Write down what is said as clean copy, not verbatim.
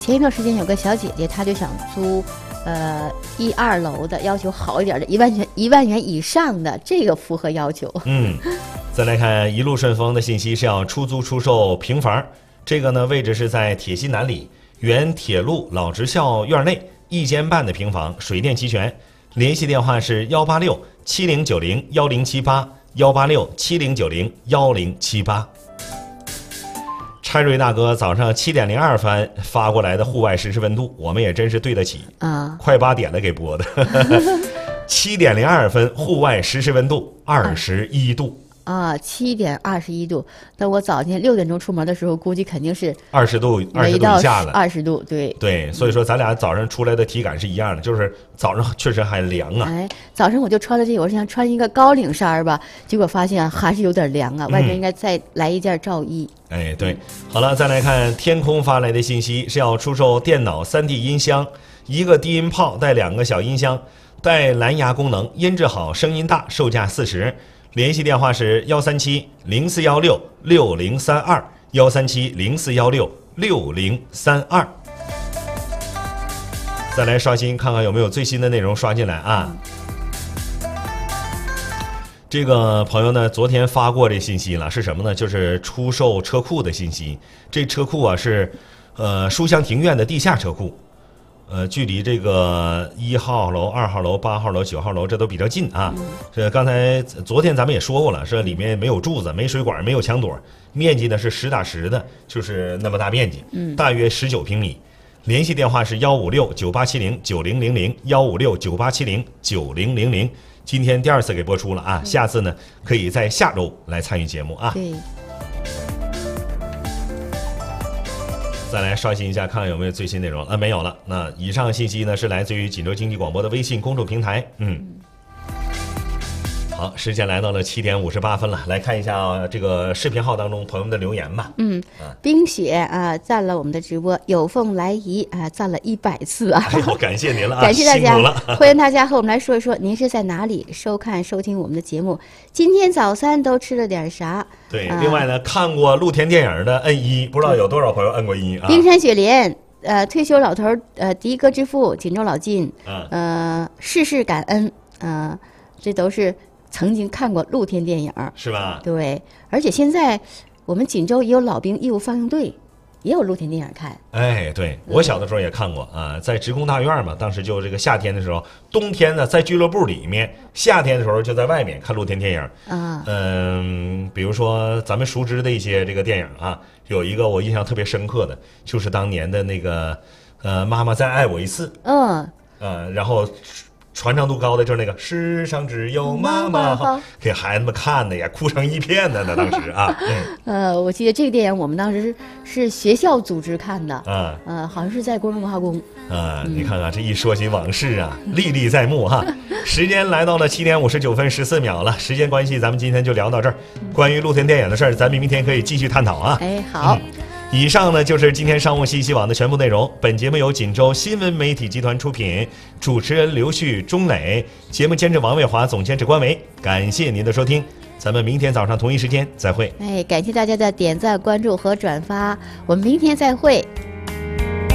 前一段时间有个小姐姐，她就想租1、2楼的，要求好一点的，1万元以上的，这个符合要求。 再来看一路顺风的信息是要出租出售平房，这个呢位置是在铁西南里原铁路老职校院内1间半的平房，水电齐全。联系电话是186-7090-1078，186-7090-1078。拆瑞大哥早上7点02分发过来的户外实时温度，我们也真是对得起啊，快8点了给播的。7点02分户外实时温度21度啊，7点21度。那我早晨6点钟出门的时候，估计肯定是 20度以下了 ，20度，对， 所以说咱俩早上出来的体感是一样的，就是早上确实还凉啊。 早上我就穿了这个，我是想穿一个高领衫吧，结果发现还是有点凉啊，外面应该再来一件罩衣。 对，好了，再来看天空发来的信息，是要出售电脑3D 音箱，1个低音炮带2个小音箱，带蓝牙功能，音质好，声音大，售价40。联系电话是137-0416-6032，137-0416-6032。再来刷新，看看有没有最新的内容刷进来啊。这个朋友呢，昨天发过这信息了，是什么呢？就是出售车库的信息。这车库啊是，书香庭院的地下车库。距离这个1号楼、2号楼、8号楼、9号楼这都比较近啊。这昨天咱们也说过了，说里面没有柱子、没水管、没有墙垛，面积呢是10打10的，就是那么大面积，大约19平米。联系电话是156-9870-9000，156-9870-9000。今天第2次给播出了啊，下次呢可以在下周来参与节目啊。 对。 再来刷新一下，看看有没有最新内容。没有了。那以上信息呢是来自于锦州经济广播的微信公众平台。好，时间来到了7点58分了，来看一下这个视频号当中朋友们的留言吧。 冰雪啊，赞了我们的直播，有凤来仪啊，赞了100次啊！ 感谢您了啊， 感谢大家， 辛苦了。 欢迎大家和我们来说一说，您是在哪里收看收听我们的节目？今天早餐都吃了点啥？ 对，另外呢，看过露天电影的摁1，不知道有多少朋友摁过1啊？ 冰山雪莲，退休老头的哥之父，锦州老金，世事感恩，这都是曾经看过露天电影， 是吧？ 对，而且现在我们锦州也有老兵义务放映队，也有露天电影看。 对，我小的时候也看过啊，在职工大院嘛，当时就这个夏天的时候，冬天呢在俱乐部里面，夏天的时候就在外面看露天电影啊。比如说咱们熟知的一些这个电影啊，有一个我印象特别深刻的，就是当年的那个妈妈再爱我一次。然后传唱度高的就是那个世上只有妈妈好，给孩子们看的呀，哭成一片的呢。当时啊， 我记得这个电影我们当时是学校组织看的，好像是在工人文化宫。 你看看这一说起往事啊，历历在目哈。时间来到了7点59分14秒了，时间关系，咱们今天就聊到这儿。关于露天电影的事儿，咱们明天可以继续探讨啊。 好。 以上呢就是今天商务信息网的全部内容。本节目由锦州新闻媒体集团出品，主持人刘旭、钟磊，节目监制王卫华，总监制关维。感谢您的收听，咱们明天早上同一时间再会。 感谢大家的点赞、关注和转发，我们明天再会。